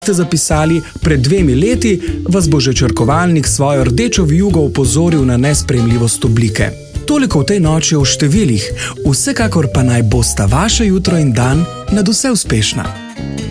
ste zapisali pred 2 leti, vas bo že črkovalnik svojo rdečo vijugo opozoril na nesprejemljivost oblike. Toliko v tej noči o številih, vsekakor pa naj bosta vaše jutro in dan nadvse uspešna.